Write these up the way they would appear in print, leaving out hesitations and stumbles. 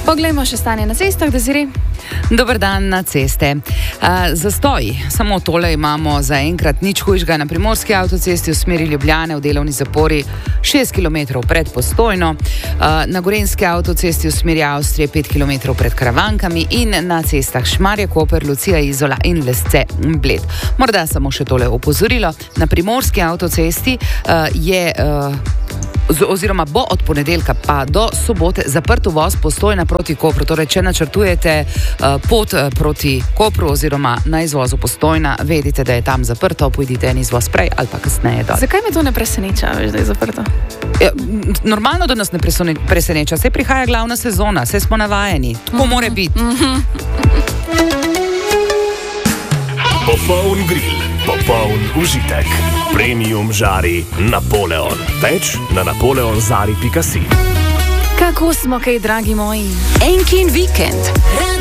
Poglejmo še stanje na cestah, Desiree. Dober dan na ceste. Zastoj, samo tole imamo zaenkrat, nič hujšega na primorski avtocesti v smeri Ljubljane v delovni zapori 6 km pred Postojno, na gorenjski avtocesti v smeri Avstrije 5 km pred Karavankami in na cestah Šmarje-Koper, Lucija, Izola in Lesce-Bled. Morda samo še tole opozorilo, na primorski avtocesti oziroma bo od ponedeljka pa do sobote zaprt uvoz Postojna proti Kopru. Torej, če načrtujete pot proti Kopru oziroma na izvozu Postojna, vedite, da je tam zaprto, pojdite en izvoz prej ali pa kasneje dol. Zakaj me to ne preseneča, veš, da je zaprto? Normalno, da nas ne preseneča. Saj prihaja glavna sezona, saj smo navajeni. Tako mora biti. Popoln grill, popoln užitek. Premium žari Napoleon. Več na napoleonzari.si. Kako smo kaj, dragi moji? Enkin vikend.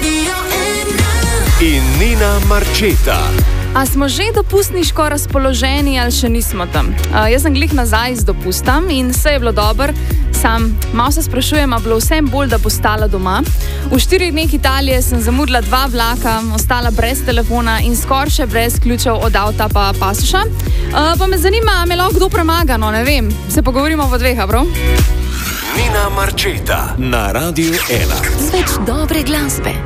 In Nina Marčeta. A smo že dopustniško razpoloženi ali še nismo tam? Jaz sem glih nazaj z dopustom in vse je bilo dobro. Sam malo se sprašujem, a bilo vsem bolj, da bo stala doma. V 4 dneh Italije sem zamudila 2 vlaka, ostala brez telefona in skoraj še brez ključev od avta pa pasoša. Pa me zanima, a me lahko kdo premaga, no ne vem. Se pogovorimo v 2, bro? Nina Marčeta na Radiu 1. Več dobre glasbe.